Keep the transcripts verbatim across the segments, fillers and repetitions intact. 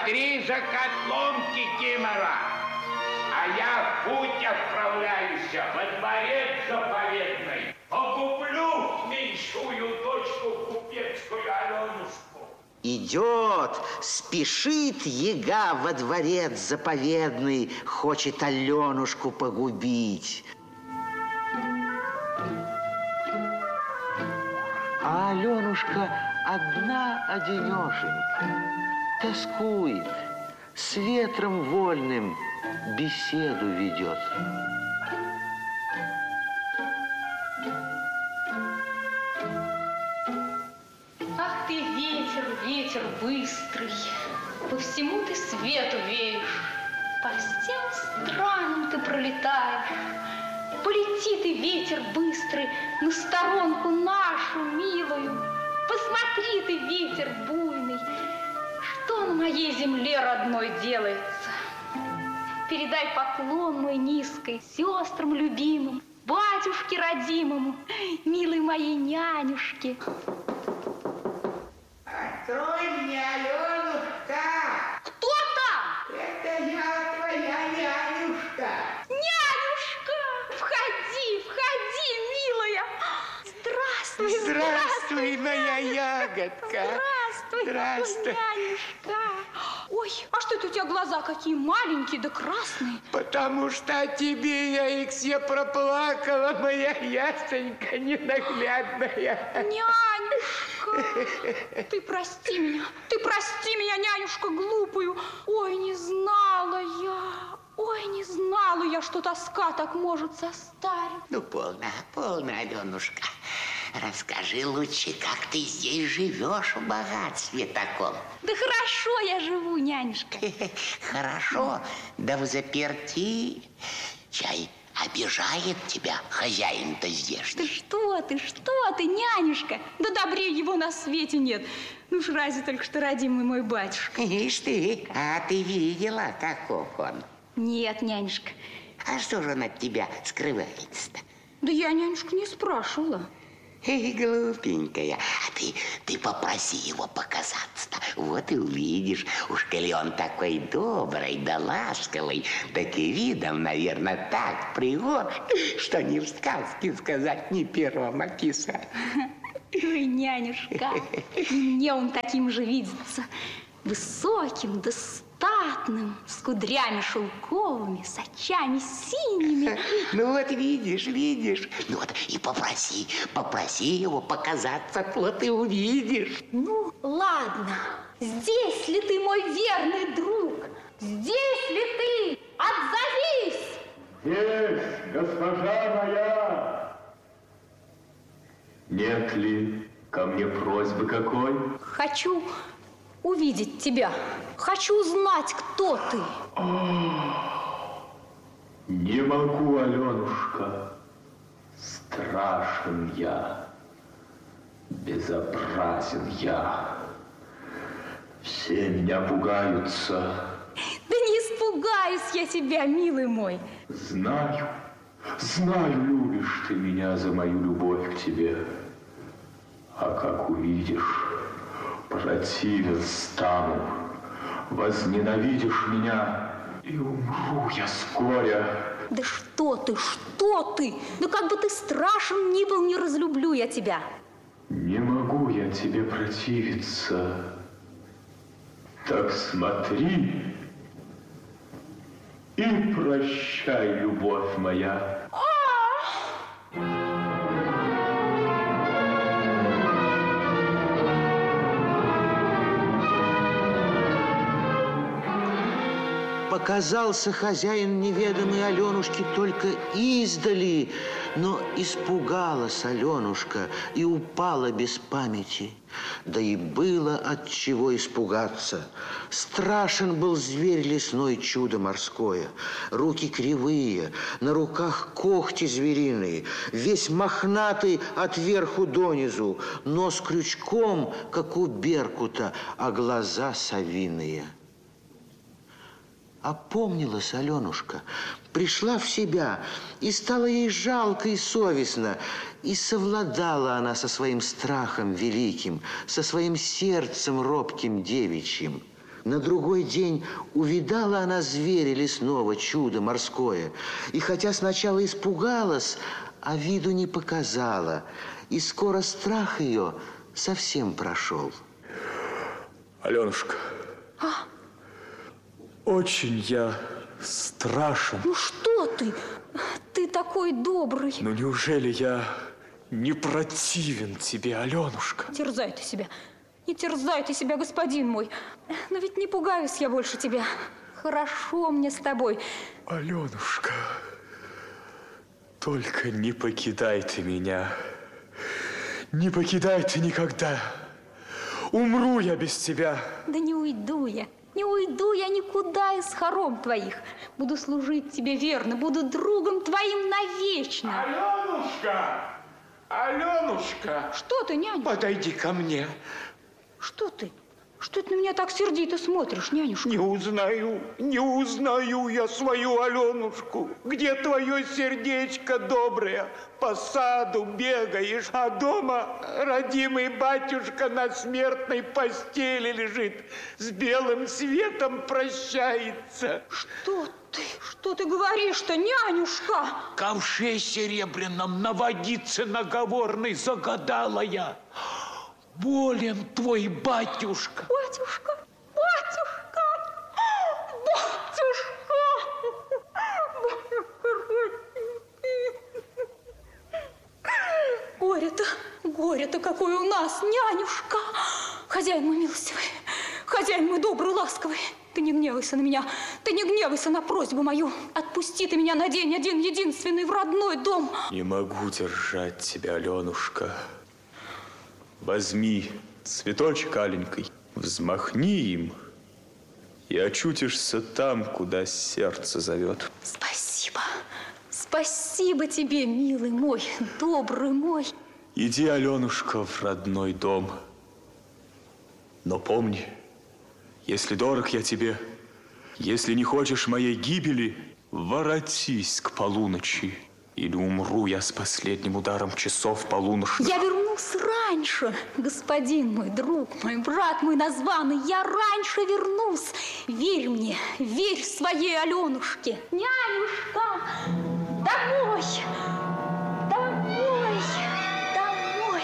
Смотри за котлом, Кикимора, а я в путь отправляюсь во дворец заповедный. Погублю меньшую дочку купецкую Аленушку. Идет, спешит яга во дворец заповедный, хочет Аленушку погубить. А Аленушка одна-одинешенька, тоскует, с ветром вольным беседу ведет. Ах ты, ветер, ветер быстрый, по всему ты свету веешь, по всем странам ты пролетаешь. Полети ты, ветер быстрый, на сторонку нашу милую. Посмотри ты, ветер буйный, что на моей земле родной делается. Передай поклон мой низкой сестрам любимым, батюшке родимому, милой моей нянюшке. Открой мне, Аленушка! Кто там? Это я, твоя нянюшка. Нянюшка! Входи, входи, милая! Здравствуй, Здравствуй, здравствуй, моя ягодка. Здравствуй, Здравствуй. нянюшка. Ой, а что это у тебя глаза какие маленькие да красные? Потому что о тебе я их все проплакала, моя ясенька ненаглядная. Нянюшка, ты прости меня, ты прости меня, нянюшка глупую. Ой, не знала я, ой, не знала я, что тоска так может состарить. Ну, полно, полно, Аленушка. Расскажи лучше, как ты здесь живешь в богатстве таком. Да хорошо я живу, нянюшка. Хорошо, да в заперти. Чай обижает тебя хозяин-то здешний. Да что ты, что ты, нянюшка? Да добрее его на свете нет. Ну уж разве только что родимый мой батюшка. Ишь ты, а ты видела, каков он? Нет, нянюшка. А что же он от тебя скрывается-то? Да я, нянюшка, не спрашивала. Эй, глупенькая, а ты, ты попроси его показаться-то. Вот и увидишь, уж коли он такой добрый да ласковый, так и видом, наверное, так пригож, что ни в сказке сказать, ни первым описать. Ой, нянюшка, и мне он таким же видится. Высоким да статным, с кудрями шелковыми, с очами синими. Ну вот видишь, видишь. Ну вот и попроси, попроси его показаться, вот и увидишь. Ну, ладно. Здесь ли ты, мой верный друг? Здесь ли ты? Отзовись! Здесь, госпожа моя. Нет ли ко мне просьбы какой? Хочу увидеть тебя. Хочу узнать, кто ты. О, не могу, Аленушка. Страшен я. Безобразен я. Все меня пугаются. Да не испугаюсь я тебя, милый мой. Знаю, знаю, любишь ты меня за мою любовь к тебе. А как увидишь, противен стану, возненавидишь меня, и умру я с горя. Да что ты, что ты? Да как бы ты страшен ни был, не разлюблю я тебя. Не могу я тебе противиться. Так смотри и прощай, любовь моя. Показался хозяин неведомый Аленушке только издали, но испугалась Аленушка и упала без памяти. Да и было от чего испугаться. Страшен был зверь лесной, чудо морское. Руки кривые, на руках когти звериные, весь мохнатый от верху донизу, нос крючком, как у беркута, а глаза совиные. Опомнилась Аленушка, пришла в себя, и стало ей жалко и совестно, и совладала она со своим страхом великим, со своим сердцем робким девичьим. На другой день увидала она зверя лесного, чудо морское. И хотя сначала испугалась, а виду не показала. И скоро страх ее совсем прошел. Аленушка, А? очень я страшен. Ну что ты? Ты такой добрый. Ну неужели я не противен тебе, Аленушка? Терзай ты себя. Не терзай ты себя, господин мой. Но ведь не пугаюсь я больше тебя. Хорошо мне с тобой. Аленушка, только не покидай ты меня. Не покидай ты никогда. Умру я без тебя. Да не уйду я. Не уйду я никуда из хором твоих. Буду служить тебе верно, буду другом твоим навечно. Аленушка! Аленушка! Что ты, няня? Подойди ко мне. Что ты? Что ты на меня так сердито смотришь, нянюшка? Не узнаю, не узнаю я свою Аленушку. Где твое сердечко доброе? По саду бегаешь, а дома родимый батюшка на смертной постели лежит, с белым светом прощается. Что ты? Что ты говоришь-то, нянюшка? Ковше серебряном на водице наговорной загадала я. Болен твой батюшка. Батюшка, батюшка, батюшка. Горе-то, горе-то какое у нас, нянюшка. Хозяин мой милостивый, хозяин мой добрый, ласковый. Ты не гневайся на меня, ты не гневайся на просьбу мою. Отпусти ты меня на день один единственный в родной дом. Не могу держать тебя, Аленушка. Возьми цветочек аленький, взмахни им, и очутишься там, куда сердце зовет. Спасибо, спасибо тебе, милый мой, добрый мой. Иди, Аленушка, в родной дом. Но помни, если дорог я тебе, если не хочешь моей гибели, воротись к полуночи, или умру я с последним ударом часов полуночных. Я вернусь раньше, господин мой, друг мой, брат мой названный, я раньше вернусь. Верь мне, верь своей Аленушке. Нянюшка, домой, домой, домой.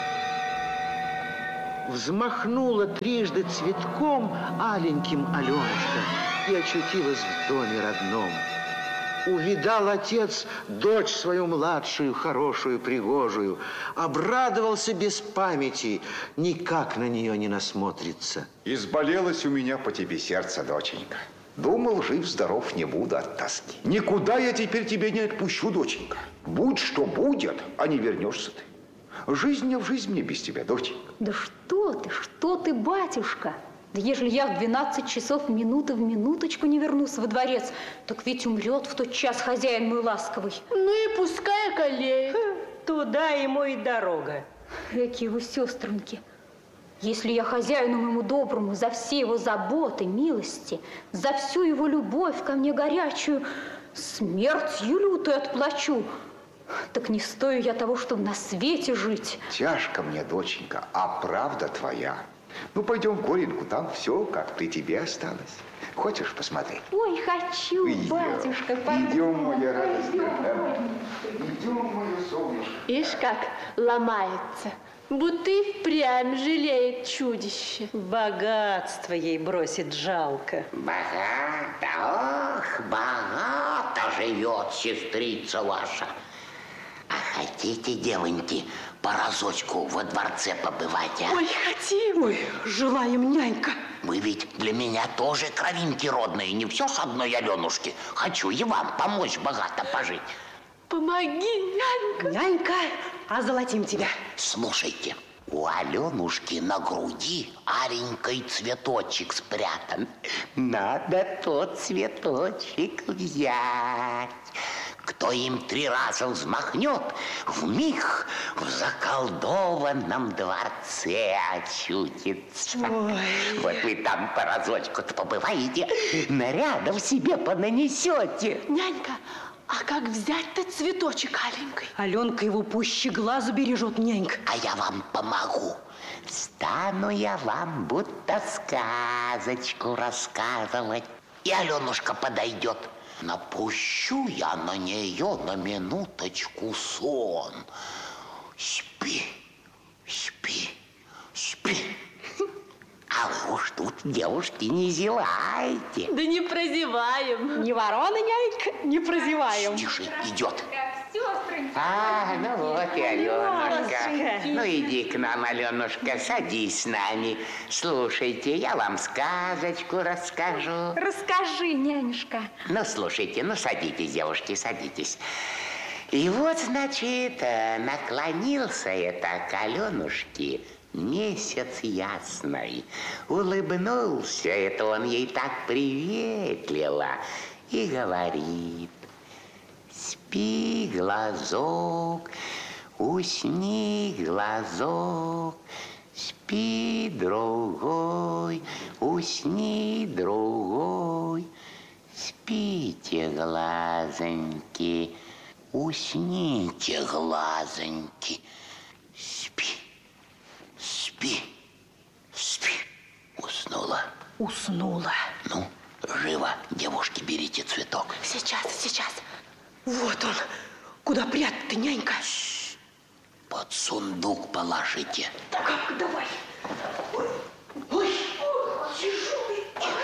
Взмахнула трижды цветком аленьким Аленушка и очутилась в доме родном. Увидал отец дочь свою младшую, хорошую, пригожую. Обрадовался без памяти, никак на нее не насмотрится. Изболелось у меня по тебе сердце, доченька. Думал, жив-здоров не буду от тоски. Никуда я теперь тебя не отпущу, доченька. Будь что будет, а не вернешься ты. Жизнь не в жизнь мне без тебя, доченька. Да что ты, что ты, батюшка? Да ежели я в двенадцать часов минуты в минуточку не вернусь во дворец, так ведь умрет в тот час хозяин мой ласковый. Ну и пускай околеет. Туда ему и дорога. Какие вы сестренки. Если я хозяину моему доброму за все его заботы, милости, за всю его любовь ко мне горячую, смертью лютую отплачу, так не стою я того, чтобы на свете жить. Тяжко мне, доченька, а правда твоя. Ну, пойдем в Горенку, там все, как при тебе осталось. Хочешь посмотреть? Ой, хочу, Идем. батюшка, пойдем. Идем, моя радость. Идем, мое солнышко. Ишь, как ломается. Будто и впрямь жалеет чудище. Богатство ей бросит жалко. Богато, ох, богато живет сестрица ваша. А хотите, девоньки, по разочку во дворце побывать, а? Ой, хотим. Ой, желаем, нянька. Вы ведь для меня тоже кровинки родные, не все с одной Аленушки. Хочу и вам помочь богато пожить. Помоги, нянька. Нянька, озолотим тебя. Слушайте, у Аленушки на груди аленький цветочек спрятан. Надо тот цветочек взять. Кто им три раза взмахнет, вмиг в заколдованном дворце очутится. Ой. Вот вы там по разочку-то побываете, нарядов себе понанесете. Нянька, А как взять-то цветочек аленькой? Аленка его пуще глазу бережет, нянька. А я вам помогу. Стану я вам будто сказочку рассказывать. И Аленушка подойдет. Напущу я на нее на минуточку сон. Спи, спи, спи. А вы уж тут, девушки, не зевайте. Да не прозеваем. Ни ворона, нянька, не прозеваем. Тише, идет. Сестры. А, ну вот и Аленушка. Ну иди к нам, Аленушка, садись с нами. Слушайте, я вам сказочку расскажу. Расскажи, нянюшка. Ну, слушайте, ну садитесь, девушки, садитесь. И вот, значит, наклонился это к Аленушке месяц ясный. Улыбнулся это он ей так приветливо и говорит: спи, глазок, усни, глазок, спи, другой, усни, другой, спите, глазоньки, усните, глазоньки, спи, спи, спи. Уснула. Уснула. Ну, живо, девушки, берите цветок. Сейчас, сейчас. Вот он. Куда прятать-то, нянька? Под сундук положите. Как, давай. Ой, ой, тяжелый.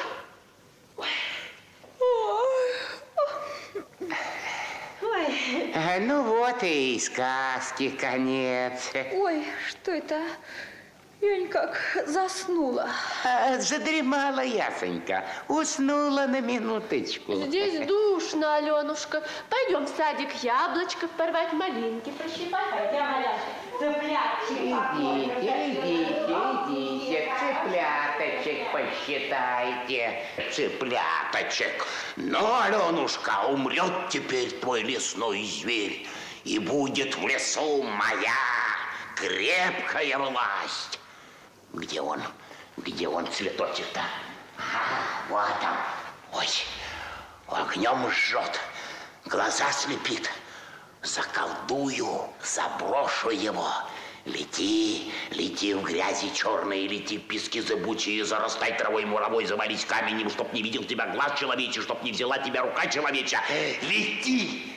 Ой. А, ну вот и сказки конец. Ой, что это? Я никак заснула. А, задремала ясонька. Уснула на минуточку. Здесь душно, Аленушка. Пойдем в садик яблочко порвать, малинки прощипать. Пойдем, Аляшка. Идите, идите, идите. Цыпляточек посчитайте. Цыпляточек. Ну, Аленушка, умрет теперь твой лесной зверь. И будет в лесу моя крепкая власть. Где он? Где он, цветочек-то? А, вот он. Ой, огнем жжет, глаза слепит. Заколдую, заброшу его. Лети, лети в грязи черные, лети в пески зыбучие, зарастай травой муровой, завались каменем, чтоб не видел тебя глаз человечий, чтоб не взяла тебя рука человеча. Лети!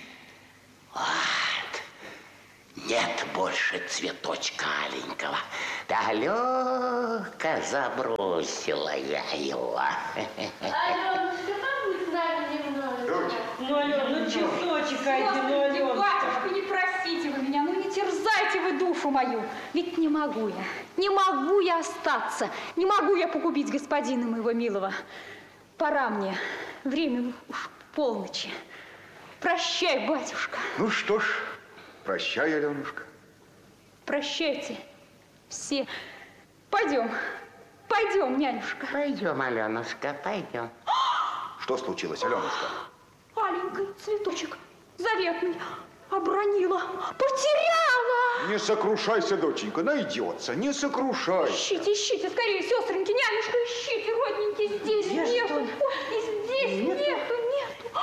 Вот. Нет больше цветочка аленького. Далеко забросила я его. Аленушка, побудь с нами немножко. Ну, Ален, ну часочек один, ну, Ален. Батюшка, не просите вы меня, ну не терзайте вы душу мою. Ведь не могу я, не могу я остаться, не могу я погубить господина моего милого. Пора мне, время уж полночи. Прощай, батюшка. Ну что ж, прощай, Аленушка. Прощайте все. Пойдем, пойдем, нянюшка. Пойдем, Аленушка, пойдем. Что случилось, Аленушка? Аленький цветочек заветный обронила, потеряла. Не сокрушайся, доченька, найдется, не сокрушайся. Ищите, ищите, скорее, сестреньки, нянюшка, ищите, родненький, здесь Где нету. что? Ой, и здесь Нету? нету, нету.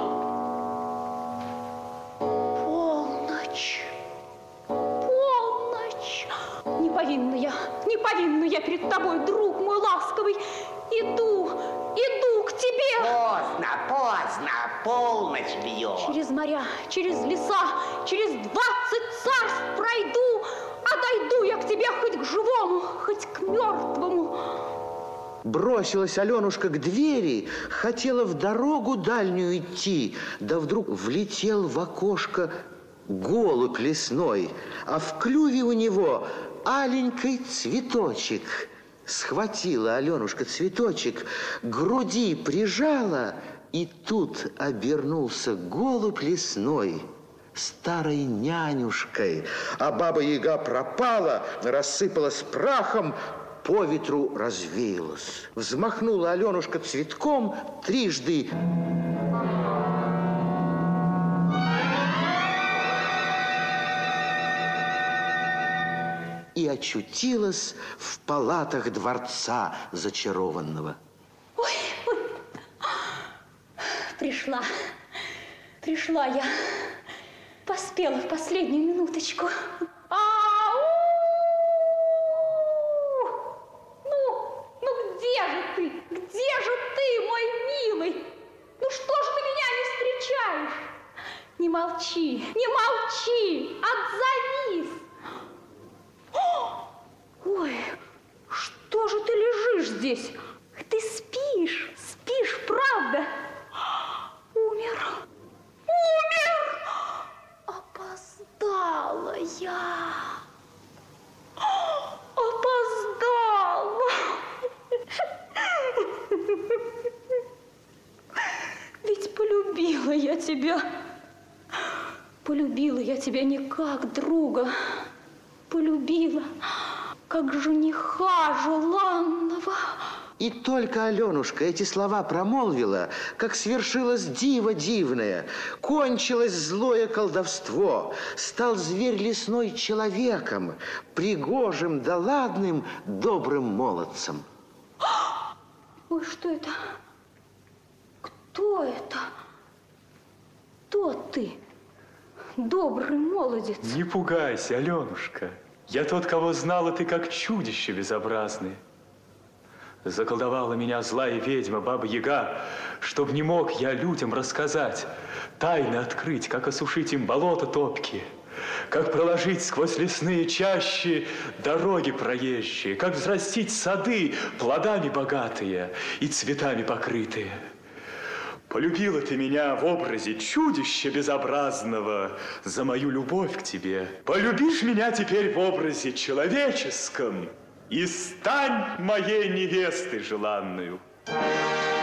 Полночь, полночь. Не повинна я, не повинна я перед тобой, друг мой ласковый. Иду, иду к тебе. Поздно, поздно, полночь бьет. Через моря, через леса, через двадцать царств пройду, а дойду я к тебе хоть к живому, хоть к мертвому. Бросилась Аленушка к двери, хотела в дорогу дальнюю идти, да вдруг влетел в окошко голубь лесной, а в клюве у него аленький цветочек. Схватила Аленушка цветочек, к груди прижала, и тут обернулся голубь лесной старой нянюшкой, а баба-яга пропала, рассыпалась прахом, по ветру развеялась. Взмахнула Аленушка цветком трижды. И очутилась в палатах дворца зачарованного. Ой, ой, пришла, Пришла я. Поспела в последнюю минуточку. Ау! Ну, ну где же ты? Где же ты, мой милый? Ну что ж ты меня не встречаешь? Не молчи, не молчи, отзовись. Ой, что же ты лежишь здесь? Ты спишь, спишь, правда? Умер, умер. Опоздала я. Опоздала. Ведь полюбила я тебя. Полюбила я тебя не как друга. Полюбила, как жениха желанного. И только Аленушка эти слова промолвила, как свершилось диво дивное, кончилось злое колдовство, стал зверь лесной человеком, пригожим да ладным добрым молодцем. Ой, что это? Кто это? Кто ты, добрый молодец? Не пугайся, Аленушка. Я тот, кого знала ты как чудище безобразное. Заколдовала меня злая ведьма, Баба-Яга, чтоб не мог я людям рассказать, тайны открыть, как осушить им болото топкие, как проложить сквозь лесные чащи дороги проезжие, как взрастить сады плодами богатые и цветами покрытые. Полюбила ты меня в образе чудища безобразного за мою любовь к тебе. Полюбишь меня теперь в образе человеческом и стань моей невестой желанную.